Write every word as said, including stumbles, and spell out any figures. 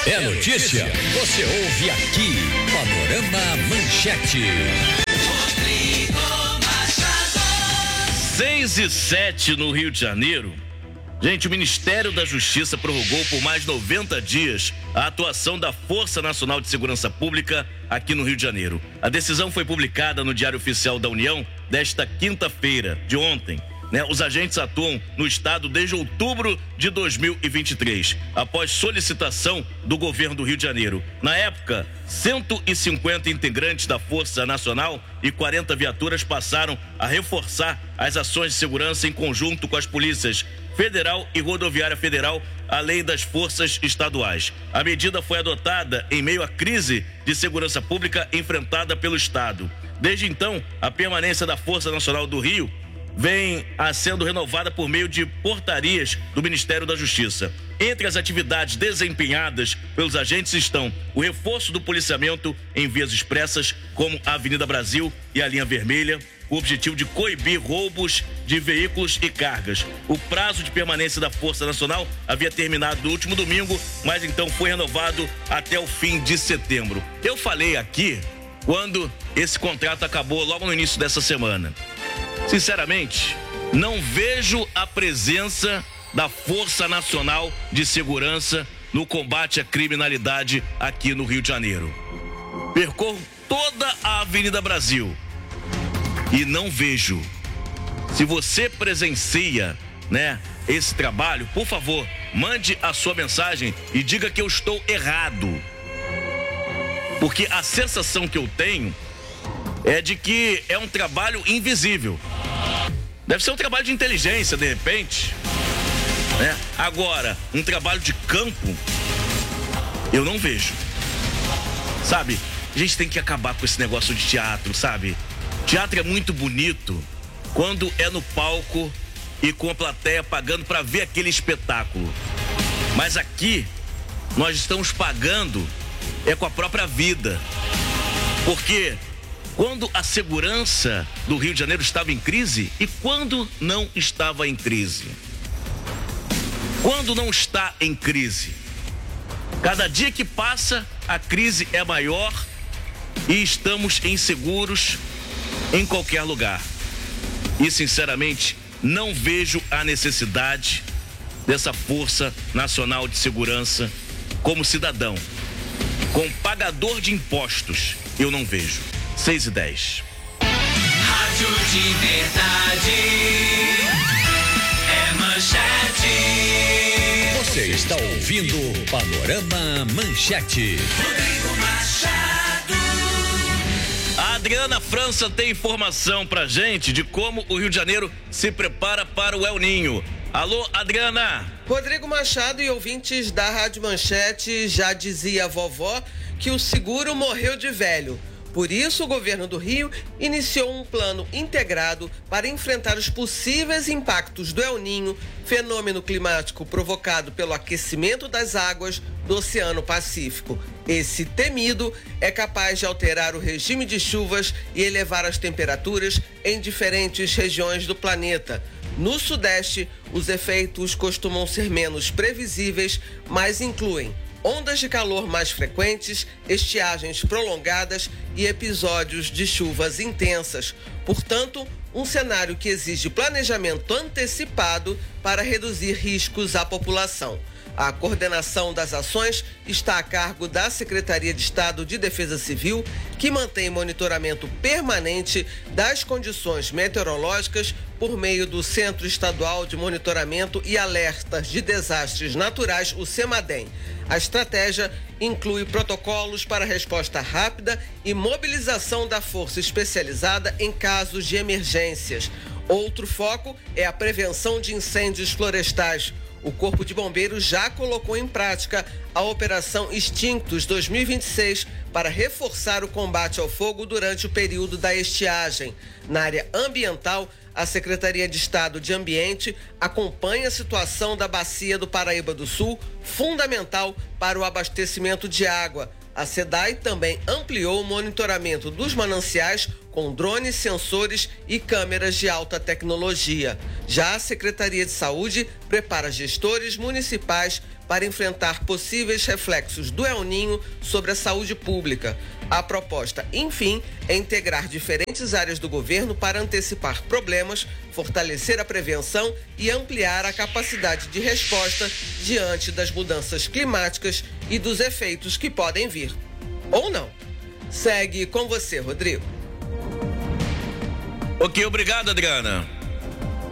É notícia, você ouve aqui, Panorama Manchete. seis e sete no Rio de Janeiro. Gente, o Ministério da Justiça prorrogou por mais noventa dias a atuação da Força Nacional de Segurança Pública aqui no Rio de Janeiro. A decisão foi publicada no Diário Oficial da União desta quinta-feira, de ontem. Né? Os agentes atuam no estado desde outubro de dois mil e vinte e três, após solicitação do governo do Rio de Janeiro. Na época, cento e cinquenta integrantes da Força Nacional e quarenta viaturas passaram a reforçar as ações de segurança em conjunto com as polícias Federal e Rodoviária Federal, além das forças estaduais. A medida foi adotada em meio à crise de segurança pública enfrentada pelo Estado. Desde então, a permanência da Força Nacional do Rio vem a sendo renovada por meio de portarias do Ministério da Justiça. Entre as atividades desempenhadas pelos agentes estão o reforço do policiamento em vias expressas, como a Avenida Brasil e a Linha Vermelha, com o objetivo de coibir roubos de veículos e cargas. O prazo de permanência da Força Nacional havia terminado no último domingo, mas então foi renovado até o fim de setembro. Eu falei aqui quando esse contrato acabou logo no início dessa semana. Sinceramente, não vejo a presença da Força Nacional de Segurança no combate à criminalidade aqui no Rio de Janeiro. Percorro toda a Avenida Brasil e não vejo. Se você presencia, né, esse trabalho, por favor, mande a sua mensagem e diga que eu estou errado. Porque a sensação que eu tenho é de que é um trabalho invisível. Deve ser um trabalho de inteligência, de repente, né? Agora, um trabalho de campo, eu não vejo. Sabe, a gente tem que acabar com esse negócio de teatro, sabe? Teatro é muito bonito quando é no palco e com a plateia pagando para ver aquele espetáculo. Mas aqui, nós estamos pagando é com a própria vida. Porque quando a segurança do Rio de Janeiro estava em crise e quando não estava em crise? Quando não está em crise? Cada dia que passa, a crise é maior e estamos inseguros em qualquer lugar. E, sinceramente, não vejo a necessidade dessa Força Nacional de Segurança como cidadão. Como pagador de impostos, eu não vejo. seis e dez. Rádio de verdade é Manchete. Você está ouvindo Panorama Manchete. Rodrigo Machado. A Adriana França tem informação pra gente de como o Rio de Janeiro se prepara para o El Ninho. Alô, Adriana. Rodrigo Machado e ouvintes da Rádio Manchete, já dizia a vovó que o seguro morreu de velho. Por isso, o governo do Rio iniciou um plano integrado para enfrentar os possíveis impactos do El Ninho, fenômeno climático provocado pelo aquecimento das águas do Oceano Pacífico. Esse temido é capaz de alterar o regime de chuvas e elevar as temperaturas em diferentes regiões do planeta. No Sudeste, os efeitos costumam ser menos previsíveis, mas incluem ondas de calor mais frequentes, estiagens prolongadas e episódios de chuvas intensas. Portanto, um cenário que exige planejamento antecipado para reduzir riscos à população. A coordenação das ações está a cargo da Secretaria de Estado de Defesa Civil, que mantém monitoramento permanente das condições meteorológicas por meio do Centro Estadual de Monitoramento e Alertas de Desastres Naturais, o CEMADEM. A estratégia inclui protocolos para resposta rápida e mobilização da força especializada em casos de emergências. Outro foco é a prevenção de incêndios florestais. O Corpo de Bombeiros já colocou em prática a Operação Extintos dois mil e vinte e seis para reforçar o combate ao fogo durante o período da estiagem. Na área ambiental, a Secretaria de Estado de Ambiente acompanha a situação da Bacia do Paraíba do Sul, fundamental para o abastecimento de água. A SEDAI também ampliou o monitoramento dos mananciais com drones, sensores e câmeras de alta tecnologia. Já a Secretaria de Saúde prepara gestores municipais para enfrentar possíveis reflexos do El Niño sobre a saúde pública. A proposta, enfim, é integrar diferentes áreas do governo para antecipar problemas, fortalecer a prevenção e ampliar a capacidade de resposta diante das mudanças climáticas e dos efeitos que podem vir. Ou não. Segue com você, Rodrigo. Ok, obrigado, Adriana.